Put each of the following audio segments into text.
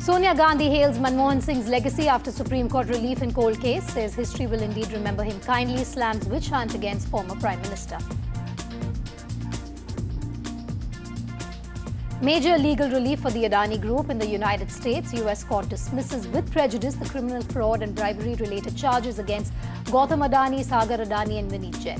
Sonia Gandhi hails Manmohan Singh's legacy after Supreme Court relief in cold case, says history will indeed remember him kindly, slams witch hunt against former Prime Minister. Major legal relief for the Adani Group in the United States. US court dismisses with prejudice the criminal fraud and bribery-related charges against Gautam Adani, Sagar Adani and Vineet Jain.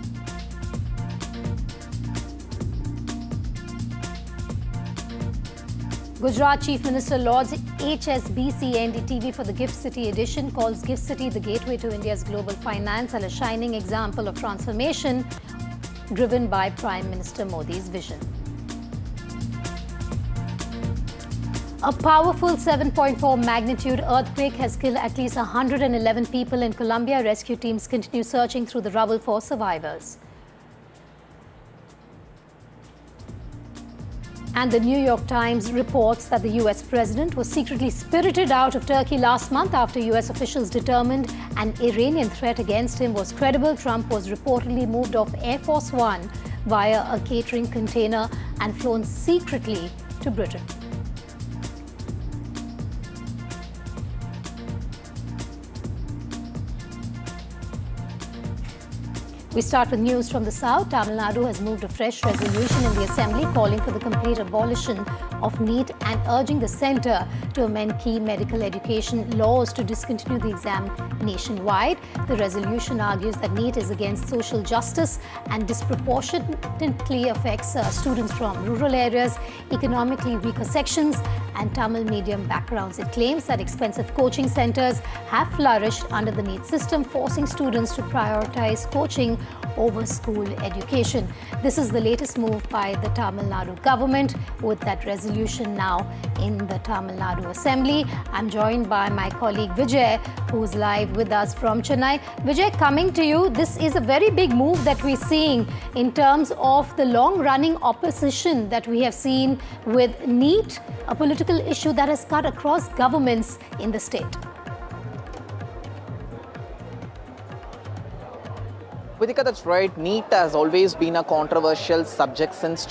Gujarat Chief Minister lauds HSBC NDTV for the GIFT City edition, calls GIFT City the gateway to India's global finance and a shining example of transformation driven by Prime Minister Modi's vision. A powerful 7.4 magnitude earthquake has killed at least 111 people in Colombia. Rescue teams continue searching through the rubble for survivors. And the New York Times reports that the US president was secretly spirited out of Turkey last month after US officials determined an Iranian threat against him was credible. Trump was reportedly moved off Air Force One via a catering container and flown secretly to Britain. We start with news from the south. Tamil Nadu has moved a fresh resolution in the assembly calling for the complete abolition of NEET and urging the centre to amend key medical education laws to discontinue the exam nationwide. The resolution argues that NEET is against social justice and disproportionately affects students from rural areas, economically weaker sections and Tamil medium backgrounds. It claims that expensive coaching centres have flourished under the NEET system, forcing students to prioritise coaching over school education. This is the latest move by the Tamil Nadu government, with that resolution now in the Tamil Nadu Assembly. I'm joined by my colleague Vijay, who's live with us from Chennai. Vijay, coming to you, this is a very big move that we're seeing in terms of the long-running opposition that we have seen with NEET, a political issue that has cut across governments in the state. Vidika, that's right. NEET has always been a controversial subject since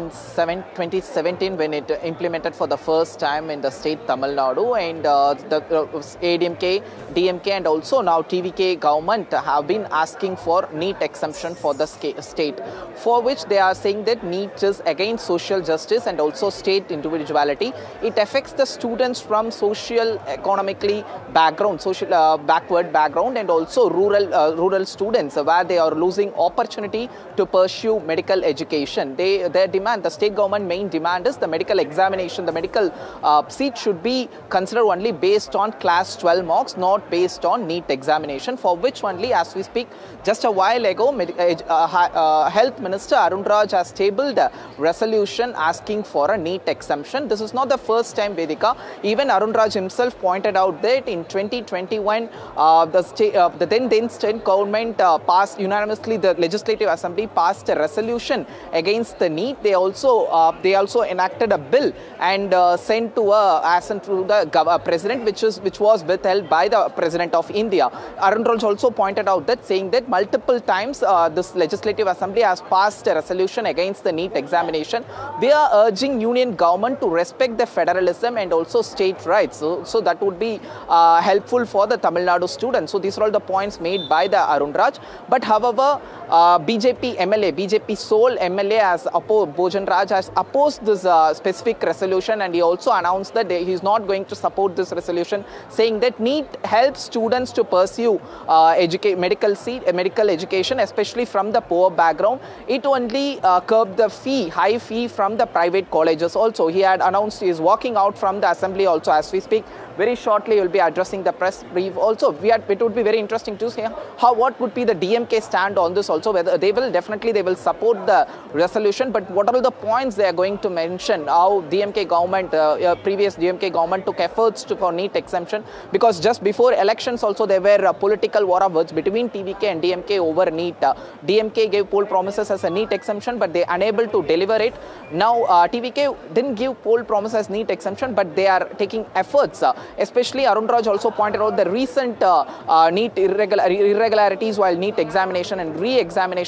2017 when it implemented for the first time in the state Tamil Nadu, and the ADMK, DMK and also now TVK government have been asking for NEET exemption for the state, for which they are saying that NEET is against social justice and also state individuality. It affects the students from social, economically background, backward background and also rural students where they are losing opportunity to pursue medical education. Their demand, the state government main demand is the medical examination, the medical seat should be considered only based on class 12 marks, not based on NEET examination, for which only as we speak, just a while ago, Health Minister Arun Raj has tabled a resolution asking for a NEET exemption. This is not the first time, Vedika. Even Arun Raj himself pointed out that in 2021, the then state government passed unanimously, the Legislative Assembly passed a resolution against the NEET. They also enacted a bill and sent to the president, which was withheld by the President of India. Arun Raj also pointed out that, saying that multiple times this Legislative Assembly has passed a resolution against the NEET examination. They are urging Union government to respect the federalism and also state rights. So that would be helpful for the Tamil Nadu students. So these are all the points made by the Arun Raj. But however, BJP sole MLA Bhojan Raj has opposed this specific resolution, and he also announced that he is not going to support this resolution, saying that NEET helps students to pursue medical education, especially from the poor background. It only curbed the high fee from the private colleges also. He had announced he is walking out from the assembly also as we speak. Very shortly, he will be addressing the press brief also. It would be very interesting to hear what would be the DMK stand on this also, whether they will support the resolution, but what are the points they are going to mention, how DMK government, previous DMK government took efforts for NEET exemption, because just before elections also there were political war of words between TVK and DMK over NEET. DMK gave poll promises as a NEET exemption, but they are unable to deliver it. Now TVK didn't give poll promises as NEET exemption, but they are taking efforts. Especially Arun Raj also pointed out the recent NEET irregularities while NEET examination and re-examination